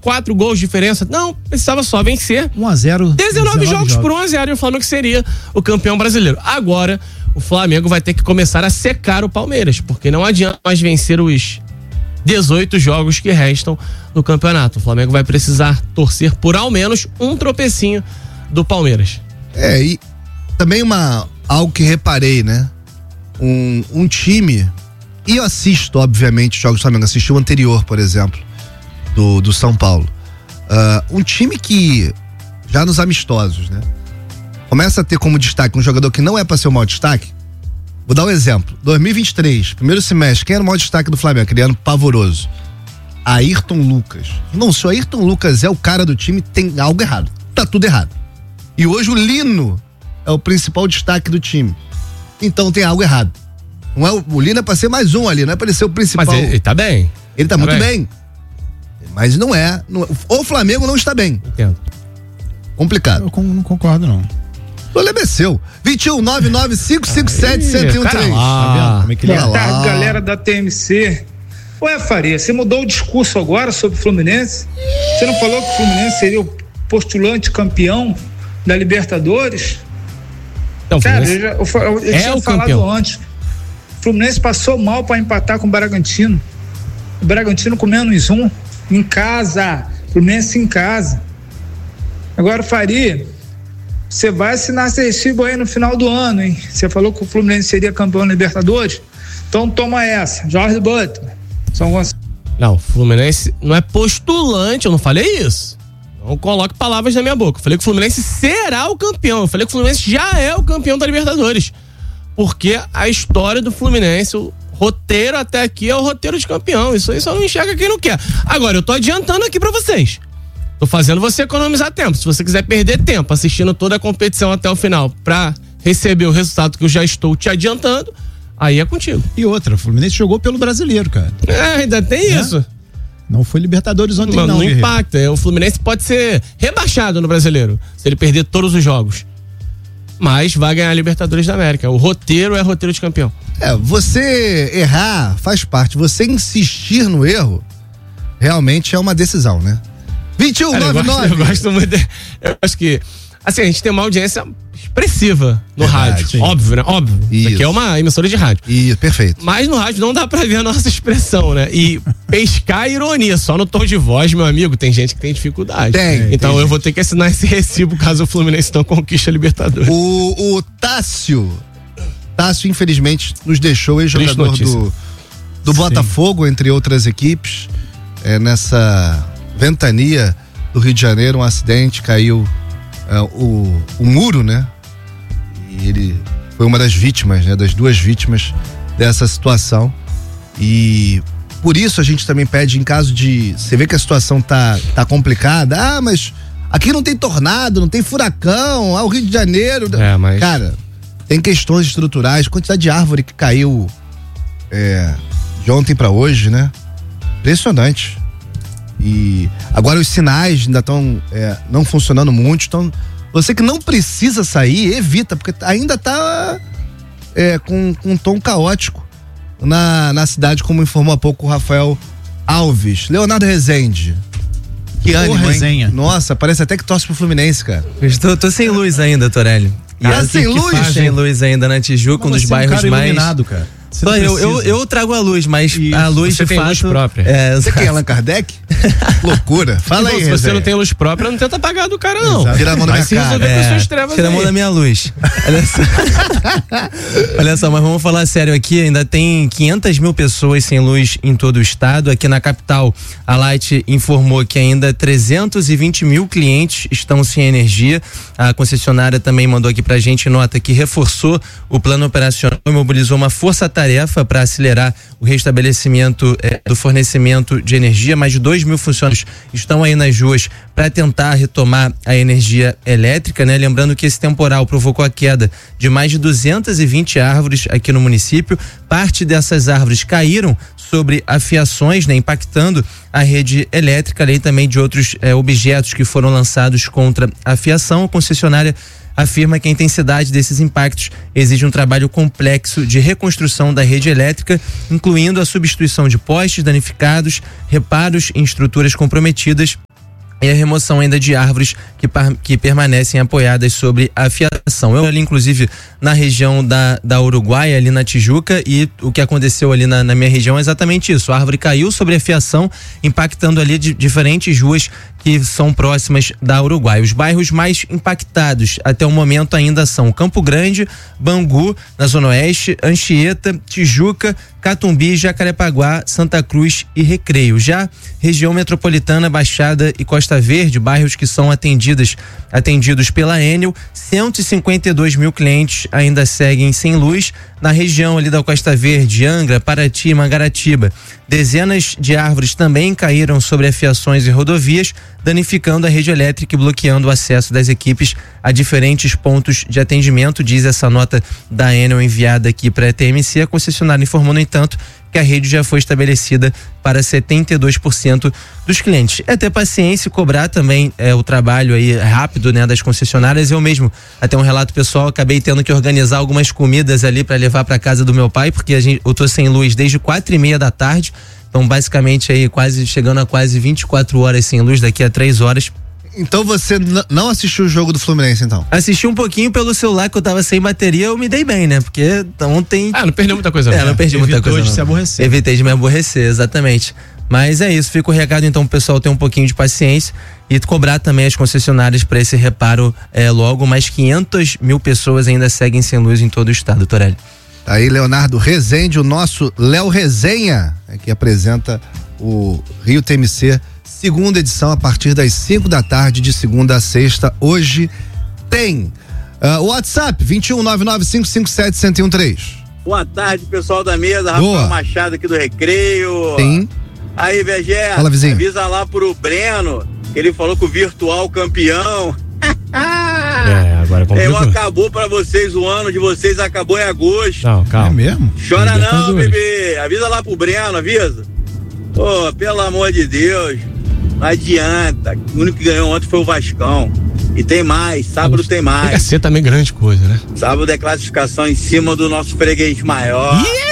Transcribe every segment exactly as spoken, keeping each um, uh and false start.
quatro gols de diferença. Não, precisava só vencer. um a zero. dezenove jogos por um a zero e o Flamengo seria o campeão brasileiro. Agora, o Flamengo vai ter que começar a secar o Palmeiras, porque não adianta mais vencer os dezoito jogos que restam no campeonato. O Flamengo vai precisar torcer por ao menos um tropecinho do Palmeiras. É, e também uma, algo que reparei, né? Um, um time, e eu assisto, obviamente, jogos do Flamengo, assisti o anterior, por exemplo, do, do São Paulo. Uh, um time que, já nos amistosos, né? Começa a ter como destaque um jogador que não é para ser o maior destaque. Vou dar um exemplo. dois mil e vinte e três, primeiro semestre, quem era o maior destaque do Flamengo? Aquele ano pavoroso. Ayrton Lucas. Não, se o Ayrton Lucas é o cara do time, tem algo errado. Tá tudo errado. E hoje o Lino é o principal destaque do time. Então tem algo errado. Não é, o Lino é pra ser mais um ali, não é pra ele ser o principal. Mas ele, ele tá bem. Ele tá, tá muito bem. bem. Mas não é, não é. O Flamengo não está bem. Entendo. Complicado. Eu não concordo, não. O problema é seu. vinte e um, nove nove cinco cinco sete, um zero um três. Tá vendo? Boa é tarde, galera da T M C. Ué, Faria, você mudou o discurso agora sobre o Fluminense? Você não falou que o Fluminense seria o postulante campeão da Libertadores? Então, Cara, eu, já, eu, eu, eu é tinha o falado campeão. antes. O Fluminense passou mal para empatar com o Bragantino. O Bragantino com menos um em casa. Fluminense em casa. Agora, Faria, você vai assinar esse recibo aí no final do ano, hein? Você falou que o Fluminense seria campeão da Libertadores? Então toma essa. Jorge Butler. São Gonçalo. Não, o Fluminense não é postulante, eu não falei isso. Não coloque palavras na minha boca. Eu falei que o Fluminense será o campeão. Eu falei que o Fluminense já é o campeão da Libertadores. Porque a história do Fluminense, o roteiro até aqui é o roteiro de campeão. Isso aí só não enxerga quem não quer. Agora, eu tô adiantando aqui pra vocês. Tô fazendo você economizar tempo. Se você quiser perder tempo assistindo toda a competição até o final pra receber o resultado que eu já estou te adiantando, aí é contigo. E outra, o Fluminense jogou pelo Brasileiro, cara. É, ainda tem é? isso. Não foi Libertadores ontem, Mano, não. Não impacta. O Fluminense pode ser rebaixado no Brasileiro, se ele perder todos os jogos. Mas vai ganhar a Libertadores da América. O roteiro é roteiro de campeão. É, você errar faz parte. Você insistir no erro realmente é uma decisão, né? vinte e um, noventa e nove. Eu gosto muito. De, eu acho que. Assim, a gente tem uma audiência expressiva no Verdade, rádio. Sim. Óbvio, né? Óbvio. Isso. Isso aqui é uma emissora de rádio. Isso, perfeito. Mas no rádio não dá pra ver a nossa expressão, né? E pescar a ironia. Só no tom de voz, meu amigo, tem gente que tem dificuldade. Tem. Então tem eu gente. vou ter que assinar esse recibo caso o Fluminense não conquiste a Libertadores. O, o Tássio. Tássio, infelizmente, nos deixou, ex-jogador do, do Botafogo, entre outras equipes. É, nessa ventania do Rio de Janeiro, um acidente, caiu. Uh, o, o muro, né? E ele foi uma das vítimas, né? Das duas vítimas dessa situação. E por isso a gente também pede, em caso de você vê que a situação tá, tá complicada, ah, mas aqui não tem tornado, não tem furacão, ah, o Rio de Janeiro. É, mas... Cara, tem questões estruturais, quantidade de árvore que caiu é, de ontem pra hoje, né? Impressionante. E agora os sinais ainda estão é, não funcionando muito, então você que não precisa sair, evita, porque ainda tá é, com, com um tom caótico na, na cidade, como informou há pouco o Rafael Alves. Leonardo Rezende. Que Pô, ânimo, resenha. hein? Nossa, parece até que torce pro Fluminense, cara. Estou, tô sem luz ainda, Torelli. E Ah, assim sem que luz? faz sem luz ainda na Tijuca, um dos Mas você é um bairros cara mais... iluminado, cara. Você Só não eu, eu, precisa. eu trago a luz, mas Isso. a luz Você de tem fato... luz própria. É, Você quer Allan Kardec? Loucura. Fala aí, Se você Rezende. não tem luz própria, não tenta apagar do cara, não. Tira a mão da Vai minha se cara. resolver com as suas trevas tira a mão aí. da minha luz. Olha só. Olha só, mas vamos falar sério aqui, ainda tem quinhentas mil pessoas sem luz em todo o estado. Aqui na capital, a Light informou que ainda trezentos e vinte mil clientes estão sem energia. A concessionária também mandou aqui pra gente nota que reforçou o plano operacional e mobilizou uma força-tarefa para acelerar o restabelecimento eh, do fornecimento de energia. Mais de dois mil funcionários estão aí nas ruas para tentar retomar a energia elétrica, né? Lembrando que esse temporal provocou a queda de mais de duzentas e vinte árvores aqui no município. Parte dessas árvores caíram sobre afiações, né? Impactando a rede elétrica, além também de outros eh, objetos que foram lançados contra a fiação. A concessionária afirma que a intensidade desses impactos exige um trabalho complexo de reconstrução da rede elétrica, incluindo a substituição de postes danificados, reparos em estruturas comprometidas e a remoção ainda de árvores que, par, que permanecem apoiadas sobre a fiação. Eu ali, inclusive, na região da, da Uruguai, ali na Tijuca, e o que aconteceu ali na, na minha região é exatamente isso. A árvore caiu sobre a fiação, impactando ali de, diferentes ruas que são próximas da Uruguai. Os bairros mais impactados até o momento ainda são Campo Grande, Bangu, na Zona Oeste, Anchieta, Tijuca, Catumbi, Jacarepaguá, Santa Cruz e Recreio. Já região metropolitana, Baixada e Costa Verde, bairros que são atendidos, atendidos pela Enel, cento e cinquenta e dois mil clientes ainda seguem sem luz. Na região ali da Costa Verde, Angra, Paraty, Mangaratiba, dezenas de árvores também caíram sobre afiações e rodovias, danificando a rede elétrica e bloqueando o acesso das equipes a diferentes pontos de atendimento, diz essa nota da Enel enviada aqui para a T M C. A concessionária informou, no entanto, que a rede já foi estabelecida para setenta e dois por cento dos clientes. É ter paciência e cobrar também é, o trabalho aí rápido, né, das concessionárias. Eu mesmo, até um relato pessoal, acabei tendo que organizar algumas comidas ali para levar para casa do meu pai, porque a gente, eu tô sem luz desde quatro e meia da tarde. Então, basicamente, aí quase chegando a quase vinte e quatro horas sem luz, daqui a três horas. Então você n- não assistiu o jogo do Fluminense, então? Assisti um pouquinho pelo celular, que eu tava sem bateria, eu me dei bem, né? Porque ontem... Ah, não perdeu muita coisa. É, não perdi muita coisa. Evitou de não. se aborrecer. Evitei de me aborrecer, exatamente. Mas é isso, fica o recado então pro pessoal ter um pouquinho de paciência e cobrar também as concessionárias para esse reparo é, logo. Mais quinhentas mil pessoas ainda seguem sem luz em todo o estado, Torelli. Aí Leonardo Rezende, o nosso Léo Resenha, é que apresenta o Rio T M C, segunda edição, a partir das cinco da tarde, de segunda a sexta. Hoje tem uh, o WhatsApp vinte e um, nove nove cinco cinco sete, um zero um três. Boa tarde, pessoal da mesa. Boa. Rafael Machado aqui do Recreio. Tem. Aí, V G, Fala, vizinho. avisa lá pro Breno que ele falou que o virtual campeão. É, agora Eu complicou. acabou pra vocês, o ano de vocês acabou em agosto. Não, É calma. mesmo? Chora não, Libertadores. bebê. Avisa lá pro Breno, avisa. Pô, pelo amor de Deus. Não adianta. O único que ganhou ontem foi o Vascão. E tem mais, sábado tem Tem que mais. ser também grande coisa, né? Sábado é classificação em cima do nosso freguês maior.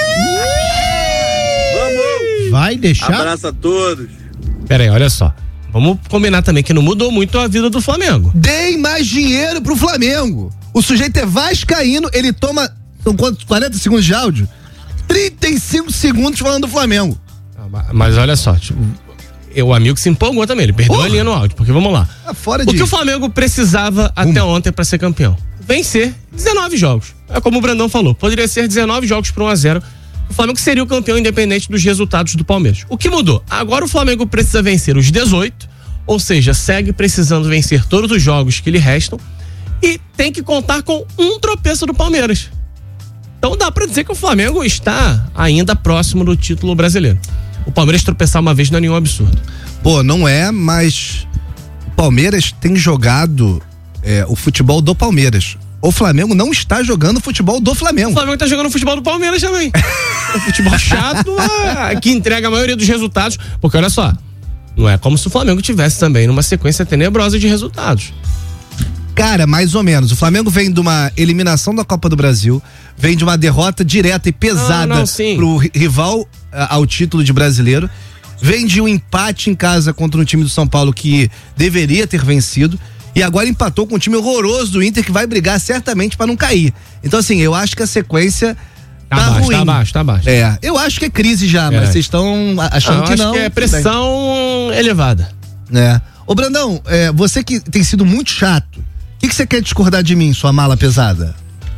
Vamos! Vai deixar? Abraço a todos. Pera aí, olha só. Vamos combinar também que não mudou muito a vida do Flamengo. Deem mais dinheiro pro Flamengo. O sujeito é vascaíno, ele toma, são quantos? quarenta segundos de áudio? trinta e cinco segundos falando do Flamengo. Mas olha só, tipo, o amigo se empolgou também, ele perdeu Porra. a linha no áudio, porque vamos lá. Tá fora O de... que o Flamengo precisava até ontem pra ser campeão? Vencer dezenove jogos. É como o Brandão falou, poderia ser dezenove jogos por um a zero. O Flamengo seria o campeão independente dos resultados do Palmeiras. O que mudou? Agora o Flamengo precisa vencer os dezoito, ou seja, segue precisando vencer todos os jogos que lhe restam e tem que contar com um tropeço do Palmeiras. Então dá pra dizer que o Flamengo está ainda próximo do título brasileiro. O Palmeiras tropeçar uma vez não é nenhum absurdo. Pô, não é, mas o Palmeiras tem jogado é, o futebol do Palmeiras. O Flamengo não está jogando o futebol do O Flamengo. Flamengo tá jogando futebol do Palmeiras também. É um futebol chato, é, que entrega a maioria dos resultados. Porque olha só, não é como se o Flamengo tivesse também numa sequência tenebrosa de resultados. Cara, mais ou menos. O Flamengo vem de uma eliminação da Copa do Brasil, vem de uma derrota direta e pesada Não, não, sim. pro ri- rival a- ao título de brasileiro, vem de um empate em casa contra um time do São Paulo que deveria ter vencido e agora empatou com um time horroroso do Inter que vai brigar certamente pra não cair. Então assim, eu acho que a sequência Tá, tá, baixo, ruim. tá baixo, tá baixo. É, eu acho que é crise já, mas É. vocês estão achando Não, que acho não. que é tudo bem. pressão elevada. É. Ô Brandão, é, você que tem sido muito chato, o que, que você quer discordar de mim, sua mala pesada?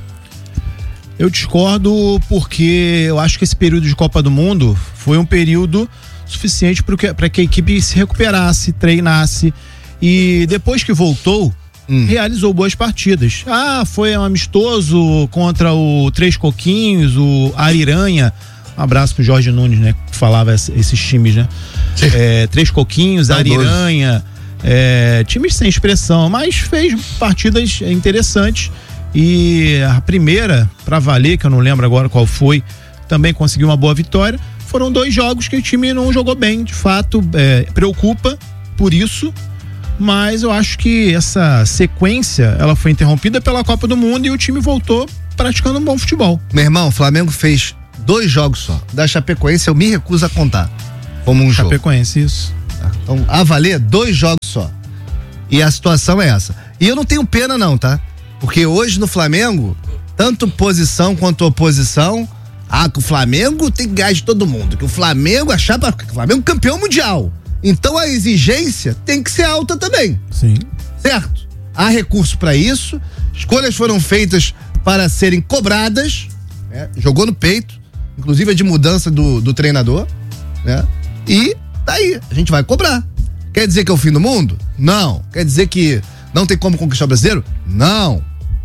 Eu discordo porque eu acho que esse período de Copa do Mundo foi um período suficiente para que, pra que a equipe se recuperasse, treinasse e depois que voltou, Hum. realizou boas partidas. Ah, foi um amistoso contra o Três Coquinhos, o Ariranha. Um abraço pro Jorge Nunes, né? Que falava esse- esses times, né? É, Três Coquinhos, Saudoso. Ariranha, é, times sem expressão, mas fez partidas interessantes. E a primeira, pra valer, que eu não lembro agora qual foi, também conseguiu uma boa vitória. Foram dois jogos que o time não jogou bem, de fato, é, preocupa por isso. Mas eu acho que essa sequência, ela foi interrompida pela Copa do Mundo e o time voltou praticando um bom futebol. Meu irmão, o Flamengo fez dois jogos só. Da Chapecoense eu me recuso a contar como um jogo. Chapecoense, isso. Tá? Então, a valer, dois jogos só. E a situação é essa. E eu não tenho pena não, tá? Porque hoje no Flamengo, tanto posição quanto oposição, ah, que o Flamengo tem gás de todo mundo, que o Flamengo, a chapa, que o Flamengo é campeão mundial. Então a exigência tem que ser alta também. Sim. Certo? Há recurso para isso, escolhas foram feitas para serem cobradas, né? Jogou no peito, inclusive a de mudança do, do treinador, né? E tá aí, a gente vai cobrar. Quer dizer que é o fim do mundo? Não. Quer dizer que não tem como conquistar o brasileiro? Não.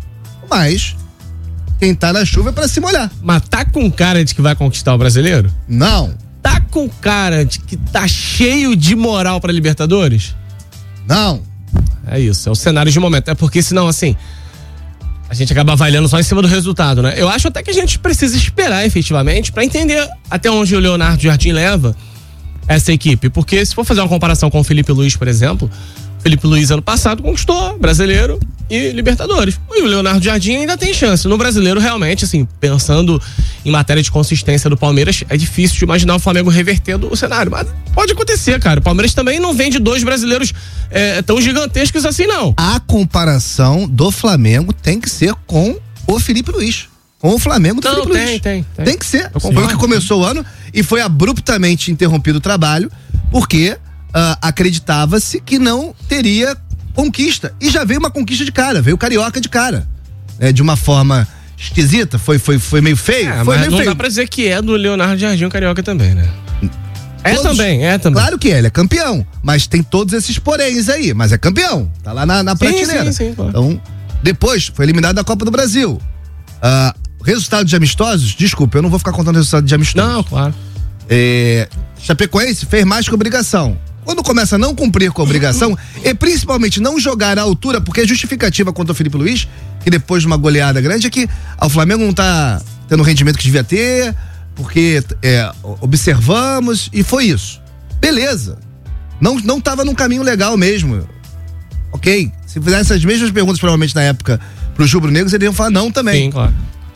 Mas quem tá na chuva é pra se molhar. Mas tá com cara de que vai conquistar o brasileiro? Não. Tá com cara de que tá cheio de moral pra Libertadores? Não. É isso, é o cenário de momento. É porque senão, assim, a gente acaba avaliando só em cima do resultado, né? Eu acho até que a gente precisa esperar efetivamente pra entender até onde o Leonardo Jardim leva essa equipe. Porque se for fazer uma comparação com o Felipe Luiz, por exemplo, o Felipe Luiz ano passado conquistou brasileiro e Libertadores. E o Leonardo Jardim ainda tem chance. No brasileiro, realmente, assim, pensando em matéria de consistência do Palmeiras, é difícil de imaginar o Flamengo revertendo o cenário. Mas pode acontecer, cara. O Palmeiras também não vende dois brasileiros é, tão gigantescos assim, não. A comparação do Flamengo tem que ser com o Felipe Luiz. Com o Flamengo do Não, Felipe tem, Luiz. tem, tem. Tem que ser. Eu Foi concordo. o que começou o ano e foi abruptamente interrompido o trabalho, porque uh, acreditava-se que não teria conquista. E já veio uma conquista de cara, veio o Carioca de cara. É, de uma forma esquisita, foi, foi, foi meio feio. É, foi mas meio não feio. dá pra dizer que é do Leonardo Jardim o Carioca também, né? É Todos- também, é também. Claro que é, ele é campeão, mas tem todos esses poréns aí, mas é campeão, tá lá na, na Sim, prateleira. sim, sim, claro. Então, depois foi eliminado da Copa do Brasil. Ah, resultado de amistosos, desculpa, eu não vou ficar contando resultado de amistosos. Não, claro. É, Chapecoense fez mais que obrigação. Quando começa a não cumprir com a obrigação e principalmente não jogar à altura, porque a justificativa contra o Felipe Luiz, que depois de uma goleada grande, é que ah, o Flamengo não tá tendo o rendimento que devia ter, porque é, observamos e foi isso. Beleza. Não, não tava num caminho legal mesmo. Ok. Se fizesse as mesmas perguntas, provavelmente na época, pros rubro-negros, eles iam falar não também. Sim, claro.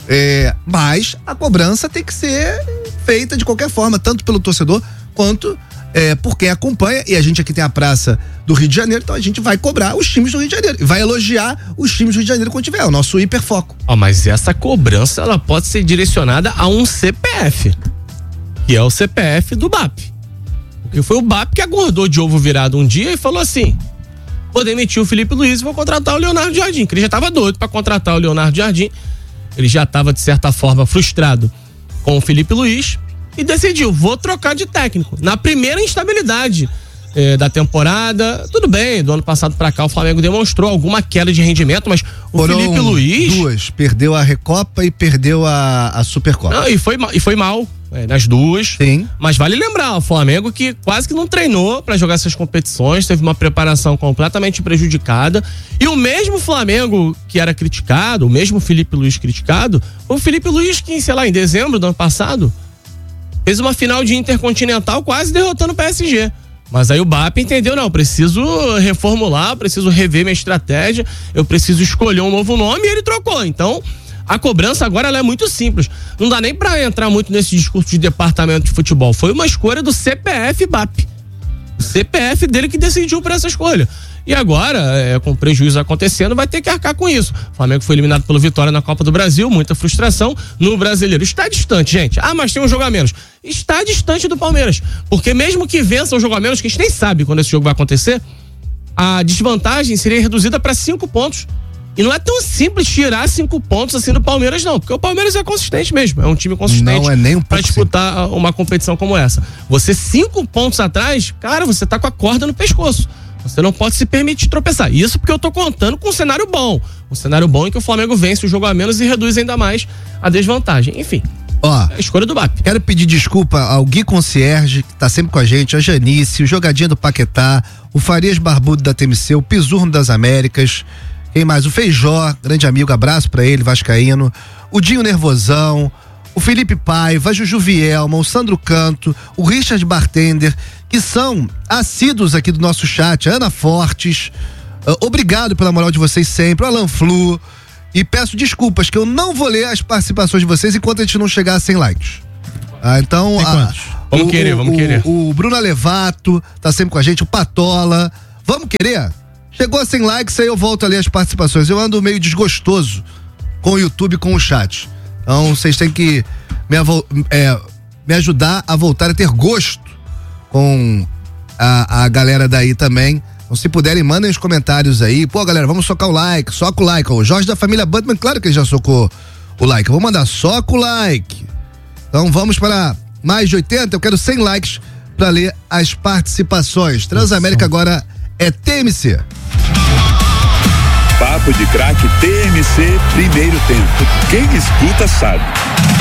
É, mas a cobrança tem que ser feita de qualquer forma, tanto pelo torcedor quanto é, por quem acompanha. E a gente aqui tem a praça do Rio de Janeiro, então a gente vai cobrar os times do Rio de Janeiro e vai elogiar os times do Rio de Janeiro quando tiver, o nosso hiperfoco. Ó, mas essa cobrança, ela pode ser direcionada a um C P F, que é o C P F do B A P. Porque foi o B A P que acordou de ovo virado um dia e falou assim: vou demitir o Felipe Luiz e vou contratar o Leonardo Jardim, que ele já tava doido pra contratar o Leonardo Jardim. Ele já tava, de certa forma, frustrado com o Felipe Luiz e decidiu, vou trocar de técnico. Na primeira instabilidade eh, da temporada, tudo bem, do ano passado pra cá o Flamengo demonstrou alguma queda de rendimento, mas o Foram Felipe Luiz... duas, perdeu a Recopa e perdeu a, a Supercopa. Não, e foi, ma- e foi mal é, nas duas. Sim. Mas vale lembrar, o Flamengo que quase que não treinou pra jogar essas competições, teve uma preparação completamente prejudicada. E o mesmo Flamengo que era criticado, o mesmo Felipe Luiz criticado, foi o Felipe Luiz que, sei lá, em dezembro do ano passado, fez uma final de Intercontinental quase derrotando o P S G. Mas aí o B A P entendeu, não, preciso reformular, preciso rever minha estratégia, eu preciso escolher um novo nome e ele trocou. Então, a cobrança agora ela é muito simples. Não dá nem pra entrar muito nesse discurso de departamento de futebol. Foi uma escolha do C P F B A P. O C P F dele que decidiu por essa escolha. E agora, é, com prejuízo acontecendo, vai ter que arcar com isso. O Flamengo foi eliminado pelo Vitória na Copa do Brasil, muita frustração no Brasileiro. Está distante, gente. Ah, mas tem um jogo a menos. Está distante do Palmeiras. Porque mesmo que vença o jogo a menos, que a gente nem sabe quando esse jogo vai acontecer, a desvantagem seria reduzida para cinco pontos. E não é tão simples tirar cinco pontos assim do Palmeiras, não. Porque o Palmeiras é consistente mesmo. É um time consistente. Não é nem um pra pouco disputar uma competição como essa. Você cinco pontos atrás, cara, você tá com a corda no pescoço. Você não pode se permitir tropeçar. Isso porque eu tô contando com um cenário bom. Um cenário bom em que o Flamengo vence o jogo a menos e reduz ainda mais a desvantagem. Enfim, Ó, é a escolha do B A P. quero pedir desculpa ao Gui Concierge, que tá sempre com a gente, a Janice, o Jogadinha do Paquetá, o Farias Barbudo da T M C, o Pisurno das Américas, quem mais? O Feijó, grande amigo, abraço pra ele, vascaíno, o Dinho Nervosão, o Felipe Paiva, a Juju Vielma, o Sandro Canto, o Richard Bartender, que são assíduos aqui do nosso chat, a Ana Fortes, uh, obrigado pela moral de vocês sempre, o Alan Flu, e peço desculpas que eu não vou ler as participações de vocês enquanto a gente não chegar a cem likes. Ah, então, Tem a- quantos? Vamos querer, vamos o, querer. O Bruno Alevato tá sempre com a gente, o Patola. Vamos querer? Chegou a cem likes, aí eu volto a ler as participações. Eu ando meio desgostoso com o YouTube, com o chat. Então, vocês têm que me, é, me ajudar a voltar a ter gosto com a, a galera daí também. Então, se puderem, mandem os comentários aí. Pô, galera, vamos socar o like, soca o like. O Jorge da família Butman, claro que ele já socou o like. Eu vou mandar, soca o like. Então, vamos para mais de oitenta. Eu quero cem likes para ler as participações. Transamérica agora é T M C. Papo de Craque T M C, primeiro tempo. Quem escuta sabe.